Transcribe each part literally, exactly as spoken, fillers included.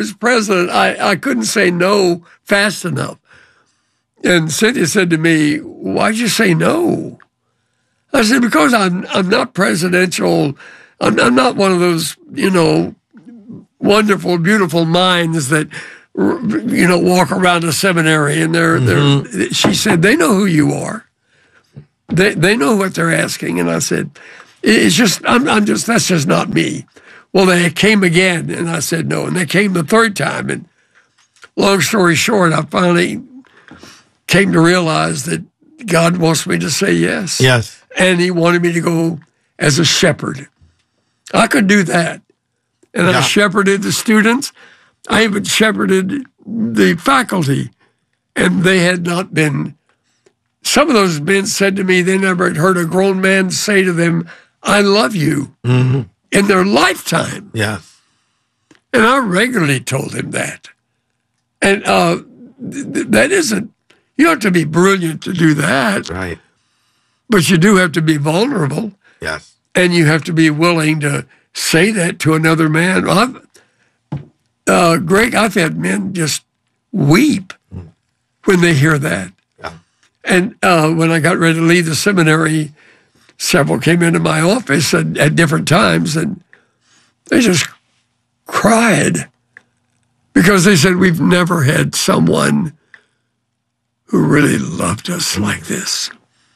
was president, I, I couldn't say no fast enough. And Cynthia said to me, why'd you say no? I said, because I'm I'm not presidential. I'm, I'm not one of those, you know, wonderful, beautiful minds that, you know, walk around a seminary and they're, mm-hmm. they're, she said, they know who you are. They they know what they're asking. And I said, it's just, I'm, I'm just, that's just not me. Well, they came again, and I said no. And they came the third time. And long story short, I finally came to realize that God wants me to say yes. Yes. And he wanted me to go as a shepherd. I could do that. And yeah. I shepherded the students. I even shepherded the faculty. And they had not been, some of those men said to me they never had heard a grown man say to them, I love you, mm-hmm. in their lifetime. Yeah. And I regularly told them that. And uh, th- that isn't, you don't have to be brilliant to do that. Right. But you do have to be vulnerable. Yes. And you have to be willing to say that to another man. I've, uh, Greg, I've had men just weep mm. when they hear that. Yeah. And uh, when I got ready to leave the seminary, several came into my office at, at different times, and they just cried because they said, we've never had someone who really loved us like this.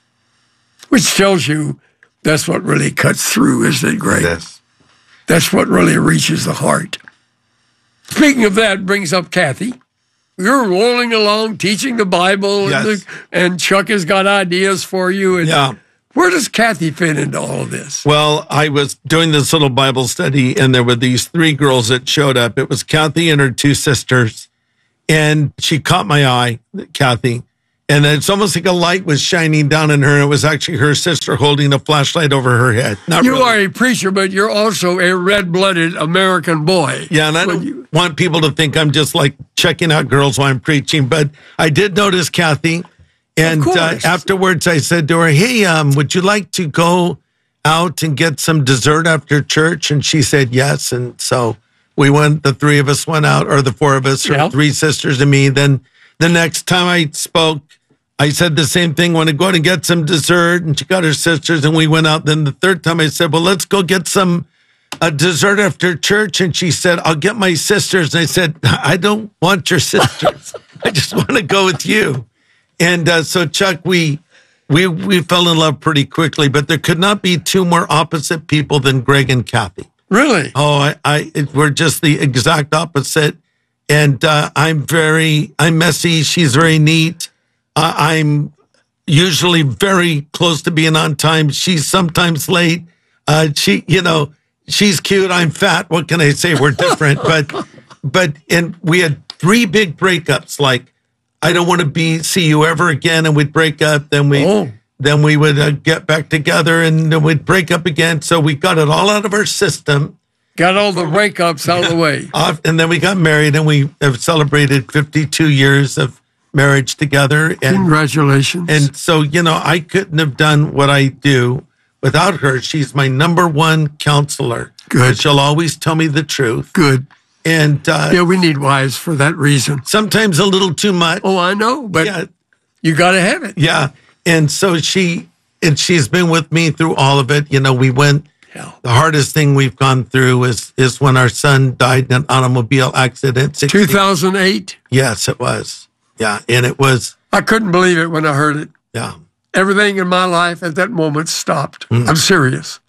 Which tells you that's what really cuts through, isn't it, Greg? Yes. That's what really reaches the heart. Speaking of that, brings up Kathy. You're rolling along, teaching the Bible, yes. and, the, and Chuck has got ideas for you. And yeah. Where does Kathy fit into all of this? Well, I was doing this little Bible study, and there were these three girls that showed up. It was Kathy and her two sisters, and she caught my eye, Kathy. And it's almost like a light was shining down on her. And it was actually her sister holding a flashlight over her head. Not you really. are a preacher, but you're also a red-blooded American boy. Yeah, and I don't you... want people to think I'm just like checking out girls while I'm preaching. But I did notice Kathy. And uh, afterwards I said to her, hey, um, would you like to go out and get some dessert after church? And she said yes. And so we went, the three of us went out, or the four of us, her yep. three sisters and me. Then the next time I spoke, I said the same thing, want to go out and get some dessert, and she got her sisters, and we went out. Then the third time I said, well, let's go get some uh, dessert after church, and she said, I'll get my sisters. And I said, I don't want your sisters. I just want to go with you. And uh, so, Chuck, we, we we fell in love pretty quickly, but there could not be two more opposite people than Greg and Kathy. Really? Oh, I, I it, we're just the exact opposite. And uh, I'm very, I'm messy. She's very neat. Uh, I'm usually very close to being on time. She's sometimes late. Uh, she, you know, she's cute. I'm fat. What can I say? We're different. but, but, and we had three big breakups. Like, I don't want to be, see you ever again. And we'd break up. Then we, oh. then we would uh, get back together, and then we'd break up again. So we got it all out of our system. Got all the breakups out of the way. Off, and then we got married, and we have celebrated fifty-two years of marriage together. And, congratulations. And so, you know, I couldn't have done what I do without her. She's my number one counselor. Good. She'll always tell me the truth. Good. And uh, yeah, we need wives for that reason. Sometimes a little too much. Oh, I know, but yeah. you got to have it. Yeah. And so she, and she's been with me through all of it. You know, we went, Hell. the hardest thing we've gone through is, is when our son died in an automobile accident. two thousand eight? Yes, it was. Yeah, and it was... I couldn't believe it when I heard it. Yeah. Everything in my life at that moment stopped. Mm. I'm serious.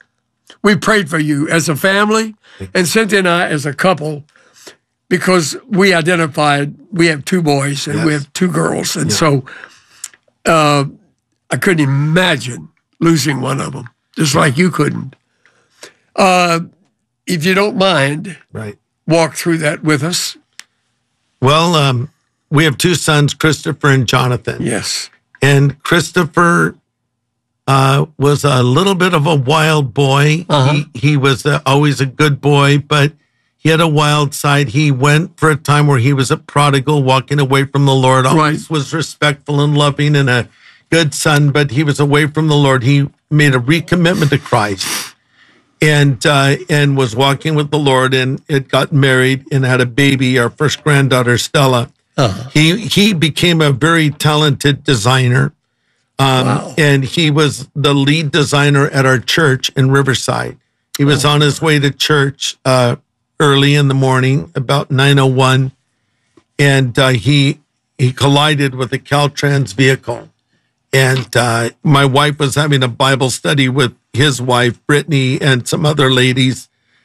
We prayed for you as a family, and Cynthia and I as a couple, because we identified, we have two boys and yes. we have two girls. And yeah. so uh, I couldn't imagine losing one of them, just like you couldn't. Uh, if you don't mind, right. walk through that with us. Well, um, we have two sons, Christopher and Jonathan. Yes. And Christopher uh, was a little bit of a wild boy. Uh-huh. He, he was uh, always a good boy, but he had a wild side. He went for a time where he was a prodigal, walking away from the Lord. Always right. was respectful and loving and a good son, but he was away from the Lord. He made a recommitment to Christ. and uh, and was walking with the Lord, and it got married and had a baby, our first granddaughter, Stella. Uh-huh. He he became a very talented designer, um, wow. and he was the lead designer at our church in Riverside. He was oh. on his way to church uh, early in the morning, about nine oh one, and uh, he he collided with a Caltrans vehicle. And uh, my wife was having a Bible study with his wife, Brittany, and some other ladies.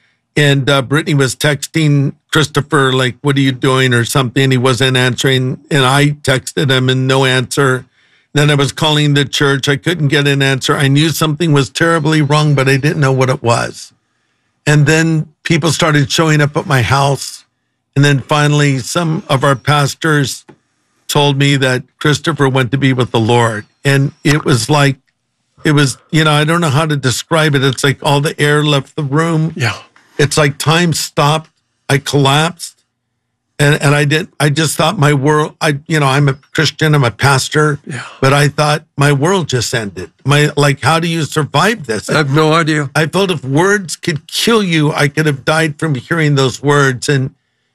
And uh, Brittany was texting Christopher, like, what are you doing or something? He wasn't answering. And I texted him and no answer. Then I was calling the church. I couldn't get an answer. I knew something was terribly wrong, but I didn't know what it was. And then people started showing up at my house. And then finally, some of our pastors told me that Christopher went to be with the Lord. And it was like, it was, you know, I don't know how to describe it. It's like all the air left the room. Yeah. It's like time stopped. I collapsed. And and I did, I just thought my world, I, you know, I'm a Christian, I'm a pastor, yeah. but I thought my world just ended. My, like, how do you survive this? I have no idea. I felt if words could kill you, I could have died from hearing those words. And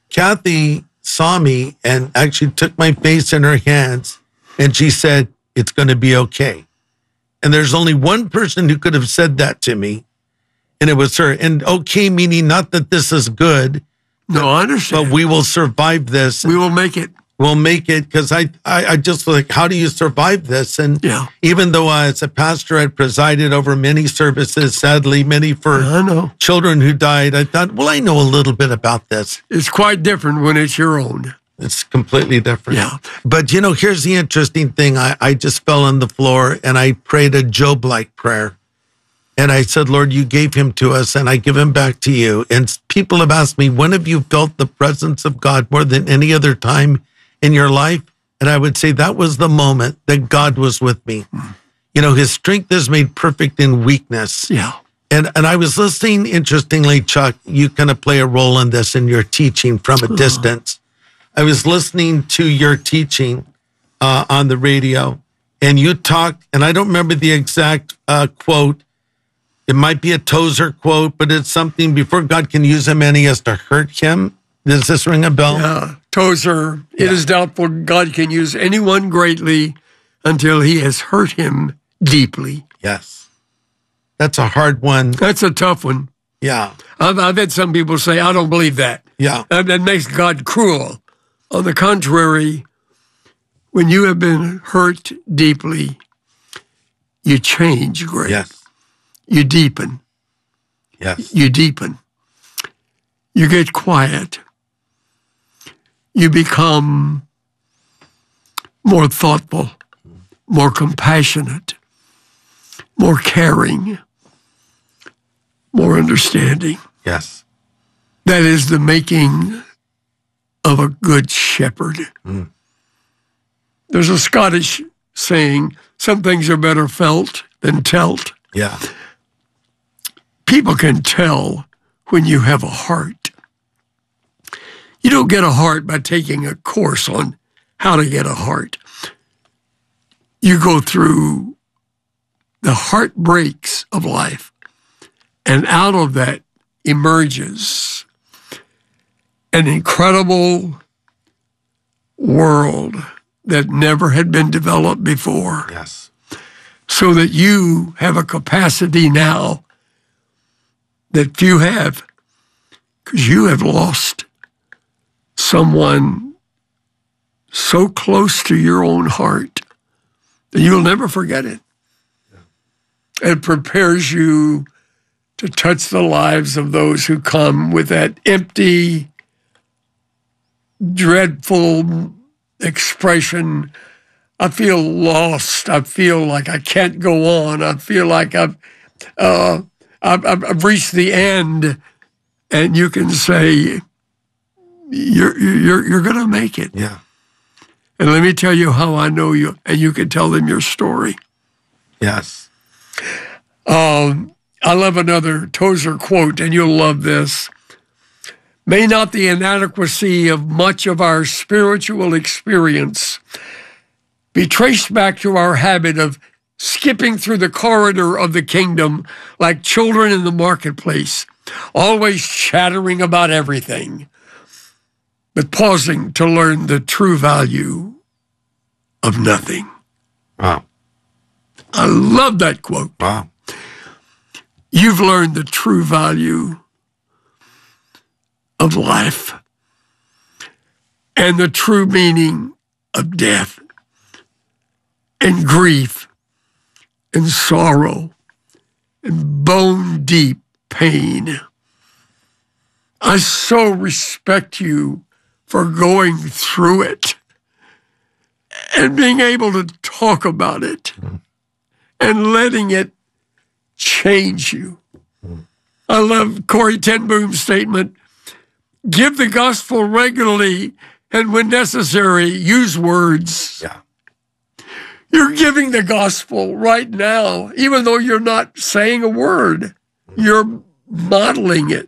Kathy saw me and actually took my face in her hands, and she said, it's going to be okay. And there's only one person who could have said that to me, and it was her. And okay, meaning not that this is good. No, I understand. But we will survive this. We will make it. We'll make it, because I, I, I just like, how do you survive this? And yeah. even though I, as a pastor, I presided over many services, sadly, many for I know. children who died, I thought, well, I know a little bit about this. It's quite different when it's your own. It's completely different. Yeah. But, you know, here's the interesting thing. I, I just fell on the floor and I prayed a Job-like prayer. And I said, Lord, you gave him to us and I give him back to you. And people have asked me, when have you felt the presence of God more than any other time in your life? And I would say that was the moment that God was with me. Mm. You know, his strength is made perfect in weakness. Yeah. And and I was listening, interestingly, Chuck, you kind of play a role in this in your teaching from a oh. distance. I was listening to your teaching uh, on the radio, and you talked, and I don't remember the exact uh, quote. It might be a Tozer quote, but it's something, before God can use a man, he has to hurt him. Does this ring a bell? Yeah, Tozer. Yeah. It is doubtful God can use anyone greatly until he has hurt him deeply. Yes. That's a hard one. That's a tough one. Yeah. I've, I've had some people say, I don't believe that. Yeah. That, that makes God cruel. On the contrary, when you have been hurt deeply, you change great. Yes. You deepen. Yes. You deepen. You get quiet. You become more thoughtful, more compassionate, more caring, more understanding. Yes. That is the making of a good shepherd. Mm. There's a Scottish saying, some things are better felt than telt. Yeah. People can tell when you have a heart. You don't get a heart by taking a course on how to get a heart. You go through the heartbreaks of life, and out of that emerges an incredible world that never had been developed before. Yes. So that you have a capacity now that few have, because you have lost someone so close to your own heart that you'll never forget it. Yeah. It prepares you to touch the lives of those who come with that empty, dreadful expression. I feel lost. I feel like I can't go on. I feel like I've, uh, I've, I've reached the end, and you can say, you're, you're, you're going to make it. Yeah. And let me tell you how I know you, and you can tell them your story. Yes. Um, I love another Tozer quote, and you'll love this. May not the inadequacy of much of our spiritual experience be traced back to our habit of skipping through the corridor of the kingdom like children in the marketplace, always chattering about everything, but pausing to learn the true value of nothing. Wow. I love that quote. Wow. You've learned the true value of life and the true meaning of death and grief and sorrow and bone-deep pain. I so respect you for going through it and being able to talk about it and letting it change you. I love Corrie ten Boom's statement, give the gospel regularly and when necessary, use words. Yeah. You're giving the gospel right now, even though you're not saying a word. You're modeling it.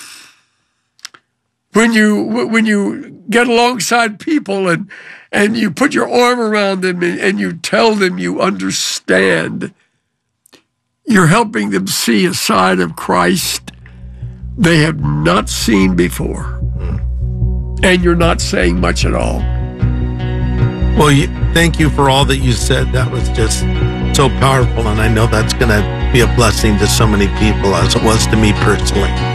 When you when you get alongside people and and you put your arm around them and, and you tell them you understand, you're helping them see a side of Christ they have not seen before. And you're not saying much at all. Well, you, thank you for all that you said. That was just so powerful, and I know that's going to be a blessing to so many people, as it was to me personally.